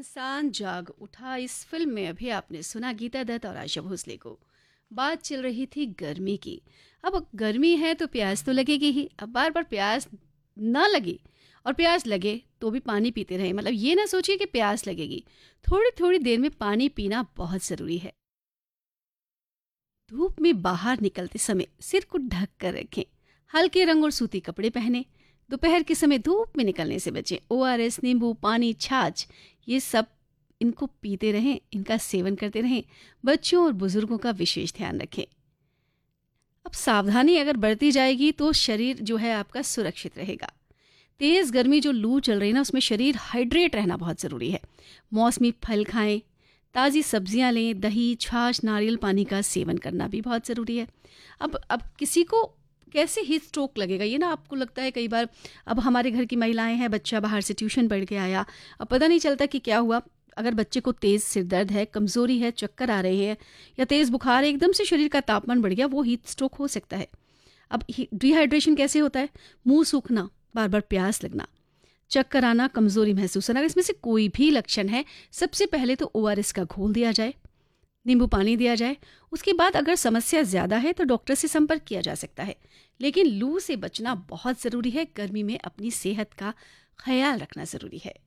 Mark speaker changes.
Speaker 1: इंसान जाग उठा इस फिल्म में अभी आपने सुना गीता दत्त और आशा भोसले को। बात चल रही थी गर्मी की। अब गर्मी है तो प्यास तो लगेगी ही। अब बार बार प्यास ना लगे और प्यास लगे तो भी पानी पीते रहे, मतलब ये ना सोचिए कि प्यास लगेगी। थोड़ी थोड़ी देर में पानी पीना बहुत ज़रूरी है। धूप में बाहर निकलते समय सिर को ढक कर रखें। हल्के रंग और सूती कपड़े पहने। दोपहर के समय धूप में निकलने से बचें। ओआरएस, नींबू पानी, छाछ, ये सब इनको पीते रहें, इनका सेवन करते रहें। बच्चों और बुजुर्गों का विशेष ध्यान रखें। अब सावधानी अगर बरती जाएगी तो शरीर जो है आपका सुरक्षित रहेगा। तेज़ गर्मी जो लू चल रही है ना, उसमें शरीर हाइड्रेट रहना बहुत ज़रूरी है। मौसमी फल खाएं, ताज़ी सब्जियां लें, दही, छाछ, नारियल पानी का सेवन करना भी बहुत ज़रूरी है। अब किसी को कैसे हीट स्ट्रोक लगेगा, ये ना आपको लगता है कई बार। अब हमारे घर की महिलाएं हैं, बच्चा बाहर से ट्यूशन पढ़ के आया, अब पता नहीं चलता कि क्या हुआ। अगर बच्चे को तेज़ सिर दर्द है, कमज़ोरी है, चक्कर आ रहे हैं या तेज़ बुखार है, एकदम से शरीर का तापमान बढ़ गया, वो हीट स्ट्रोक हो सकता है। अब डिहाइड्रेशन कैसे होता है? मुंह सूखना, बार बार प्यास लगना, चक्कर आना, कमजोरी महसूस होना। अगर इसमें से कोई भी लक्षण है, सबसे पहले तो ओआरएस का घोल दिया जाए, नींबू पानी दिया जाए। उसके बाद अगर समस्या ज़्यादा है तो डॉक्टर से संपर्क किया जा सकता है। लेकिन लू से बचना बहुत ज़रूरी है। गर्मी में अपनी सेहत का ख्याल रखना ज़रूरी है।